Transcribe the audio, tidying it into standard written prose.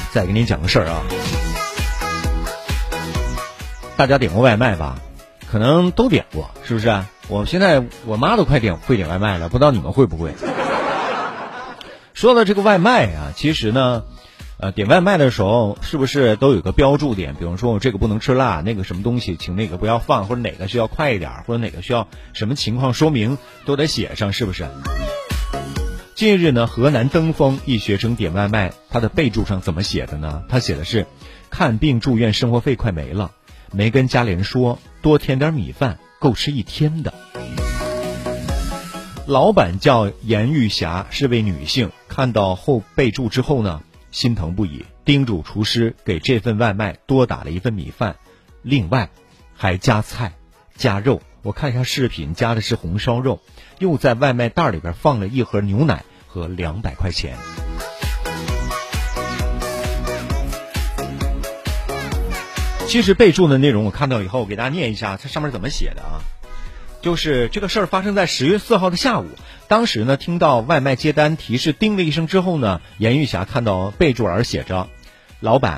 再给你讲个事儿啊，大家点过外卖吧？可能都点过，是不是？现在我妈都快会点外卖了，不知道你们会不会？说到这个外卖啊，其实呢，点外卖的时候是不是都有个标注点？比如说我这个不能吃辣，那个什么东西请那个不要放，或者哪个需要快一点，或者哪个需要什么情况说明都得写上，是不是？近日呢，河南登封一学生点外卖，他的备注上怎么写的呢？他写的是看病住院生活费快没了，没跟家里人说，多添点米饭够吃一天的。老板叫严玉霞，是位女性，看到后备注之后呢，心疼不已，叮嘱厨师给这份外卖多打了一份米饭，另外还加菜加肉。我看一下视频，加的是红烧肉，又在外卖袋里边放了一盒牛奶和200块钱。其实备注的内容我看到以后，我给大家念一下它上面怎么写的啊。就是这个事儿发生在10月4号的下午，当时呢听到外卖接单提示叮了一声之后呢，严玉霞看到备注栏写着老板